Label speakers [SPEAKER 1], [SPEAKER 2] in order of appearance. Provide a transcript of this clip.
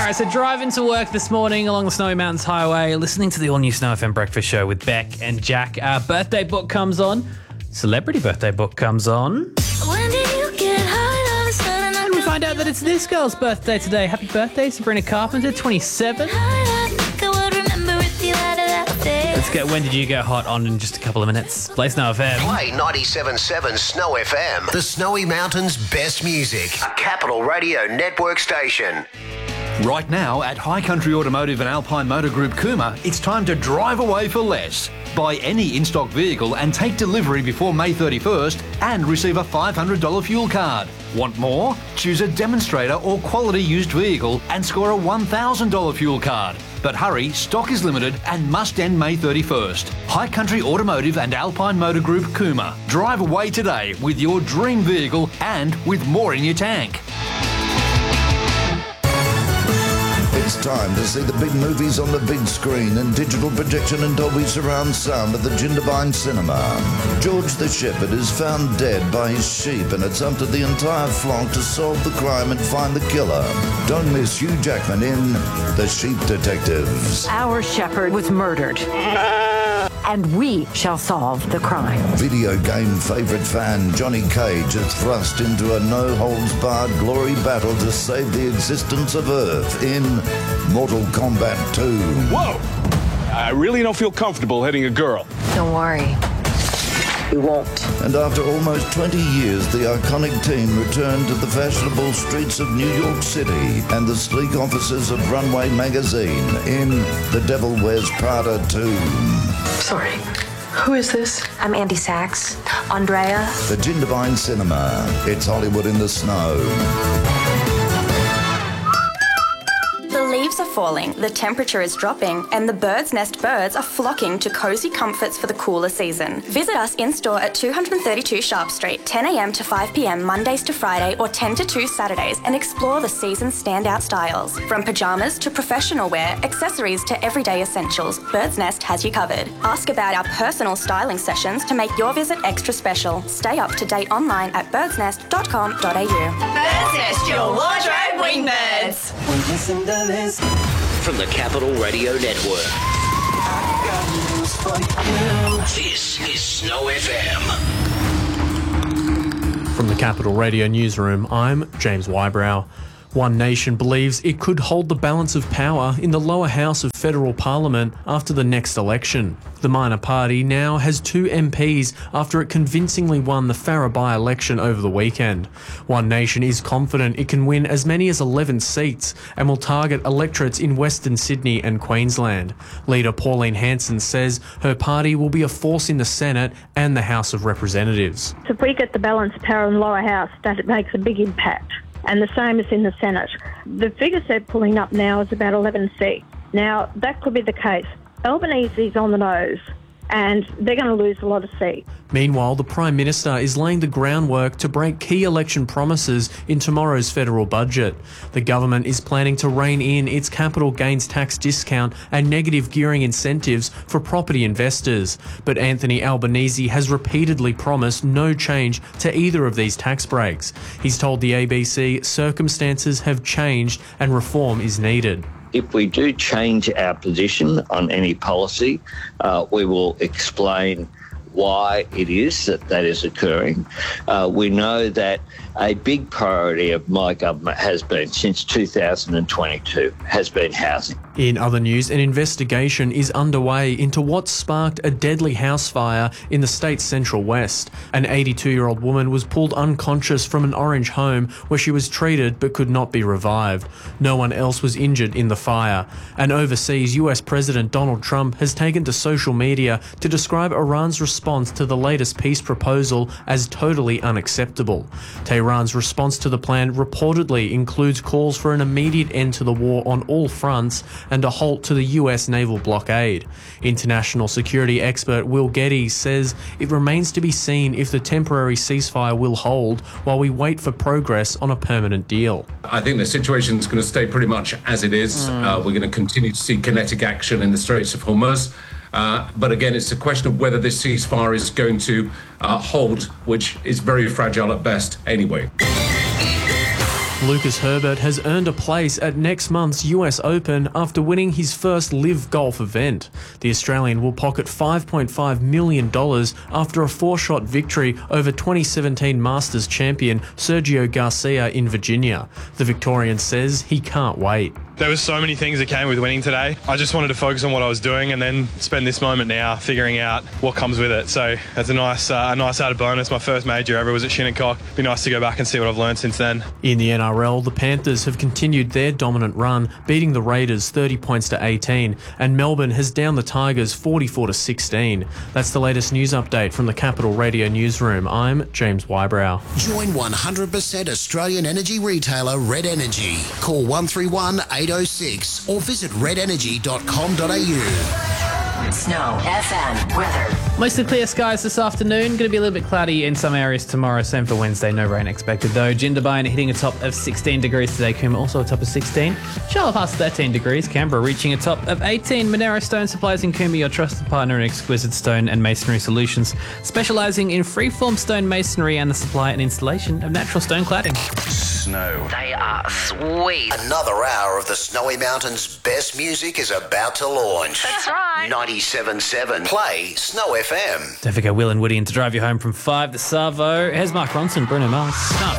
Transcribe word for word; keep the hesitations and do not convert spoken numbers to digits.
[SPEAKER 1] All right, so driving to work this morning along the Snowy Mountains Highway, listening to the all-new Snow F M breakfast show with Beck and Jack. Our birthday book comes on. Celebrity birthday book comes on.
[SPEAKER 2] When did you get high all of a sudden?
[SPEAKER 1] And we find out that it's this girl's birthday today. Happy birthday, Sabrina Carpenter, twenty-seven. Let's get When Did You Get Hot on in just a couple of minutes. Play Snow F M.
[SPEAKER 3] Play ninety-seven point seven Snow F M. The Snowy Mountains' best music. A Capital Radio Network station.
[SPEAKER 4] Right now at High Country Automotive and Alpine Motor Group Cooma, it's time to drive away for less. Buy any in-stock vehicle and take delivery before May thirty-first and receive a five hundred dollars fuel card. Want more? Choose a demonstrator or quality used vehicle and score a one thousand dollars fuel card. But hurry, stock is limited and must end May thirty-first. High Country Automotive and Alpine Motor Group Cooma. Drive away today with your dream vehicle and with more in your tank.
[SPEAKER 5] It's time to see the big movies on the big screen and digital projection and Dolby surround sound at the Jindabyne Cinema. George the Shepherd is found dead by his sheep, and it's up to the entire flock to solve the crime and find the killer. Don't miss Hugh Jackman in The Sheep Detectives.
[SPEAKER 6] Our shepherd was murdered, and we shall solve the crime. Video
[SPEAKER 5] game favourite fan Johnny Cage is thrust into a no-holds-barred glory battle to save the existence of Earth in Mortal Kombat two.
[SPEAKER 7] Whoa! I really don't feel comfortable hitting a girl.
[SPEAKER 6] Don't worry. We won't.
[SPEAKER 5] And after almost twenty years, the iconic team returned to the fashionable streets of New York City and the sleek offices of Runway Magazine in The Devil Wears Prada two.
[SPEAKER 8] Sorry, who is this?
[SPEAKER 6] I'm Andy Sachs. Andrea.
[SPEAKER 5] The Jindabyne Cinema. It's Hollywood in the snow.
[SPEAKER 9] The leaves are falling, the temperature is dropping, and the Bird's Nest birds are flocking to cosy comforts for the cooler season. Visit us in-store at two thirty-two Sharp Street, ten a.m. to five p.m. Mondays to Friday or ten to two Saturdays, and explore the season's standout styles. From pyjamas to professional wear, accessories to everyday essentials, Bird's Nest has you covered. Ask about our personal styling sessions to make your visit extra special. Stay up to date online at birds nest dot com dot a u.
[SPEAKER 10] Bird's Nest, your wardrobe wingbirds.
[SPEAKER 3] Listen to this. From the Capital Radio Network. This is Snow F M.
[SPEAKER 1] From the Capital Radio newsroom, I'm James Wybrow. One Nation believes it could hold the balance of power in the lower house of federal parliament after the next election. The minor party now has two M Ps after it convincingly won the Farrer by-election over the weekend. One Nation is confident it can win as many as eleven seats and will target electorates in Western Sydney and Queensland. Leader Pauline Hanson says her party will be a force in the Senate and the House of Representatives.
[SPEAKER 11] If we get the balance of power in the lower house, that makes a big impact. And the same as in the Senate. The figures they're pulling up now is about eleven seats. Now, that could be the case. Albanese is on the nose, and they're going to lose a lot of seats.
[SPEAKER 1] Meanwhile, the Prime Minister is laying the groundwork to break key election promises in tomorrow's federal budget. The government is planning to rein in its capital gains tax discount and negative gearing incentives for property investors. But Anthony Albanese has repeatedly promised no change to either of these tax breaks. He's told the A B C circumstances have changed and reform is needed.
[SPEAKER 12] If we do change our position on any policy, uh, we will explain why it is that that is occurring. Uh, we know that a big priority of my government has been, since two thousand twenty-two, has been housing.
[SPEAKER 1] In other news, an investigation is underway into what sparked a deadly house fire in the state's central west. An eighty-two-year-old woman was pulled unconscious from an orange home where she was treated but could not be revived. No one else was injured in the fire. And overseas, U S President Donald Trump has taken to social media to describe Iran's response to the latest peace proposal as totally unacceptable. Tehran's response to the plan reportedly includes calls for an immediate end to the war on all fronts and a halt to the U S naval blockade. International security expert Will Getty says it remains to be seen if the temporary ceasefire will hold while we wait for progress on a permanent deal.
[SPEAKER 13] I think the situation is going to stay pretty much as it is. Mm. Uh, we're going to continue to see kinetic action in the Straits of Hormuz. Uh, but again, it's a question of whether this ceasefire is going to uh, hold, which is very fragile at best anyway.
[SPEAKER 1] Lucas Herbert has earned a place at next month's U S Open after winning his first live golf event. The Australian will pocket five point five million dollars after a four-shot victory over twenty seventeen Masters champion Sergio Garcia in Virginia. The Victorian says he can't wait.
[SPEAKER 14] There was so many things that came with winning today. I just wanted to focus on what I was doing and then spend this moment now figuring out what comes with it. So it's a nice uh, a nice added bonus. My first major ever was at Shinnecock. Be nice to go back and see what I've learned since then.
[SPEAKER 1] In the N R L, the Panthers have continued their dominant run, beating the Raiders thirty points to eighteen, and Melbourne has downed the Tigers forty-four to sixteen. That's the latest news update from the Capital Radio Newsroom. I'm James Wybrow.
[SPEAKER 3] Join one hundred percent Australian energy retailer Red Energy. Call one three one, eight oh six or visit red energy dot com dot a u.
[SPEAKER 6] Snow F M weather.
[SPEAKER 15] Mostly clear skies this afternoon. Going to be a little bit cloudy in some areas tomorrow. Same for Wednesday. No rain expected though. Jindabyne hitting a top of sixteen degrees today. Cooma also a top of sixteen. Charlotte past thirteen degrees. Canberra reaching a top of eighteen. Monero Stone Supplies in Cooma, your trusted partner in exquisite stone and masonry solutions, specialising in freeform stone masonry and the supply and installation of natural stone cladding.
[SPEAKER 3] Snow.
[SPEAKER 10] They are sweet.
[SPEAKER 3] Another hour of the Snowy Mountains' best music is about to launch.
[SPEAKER 10] That's right.
[SPEAKER 3] ninety-seven point seven. Play Snow F M.
[SPEAKER 15] Don't forget Will and Woody in to drive you home from five. The Savo. Here's Mark Ronson, Bruno Mars.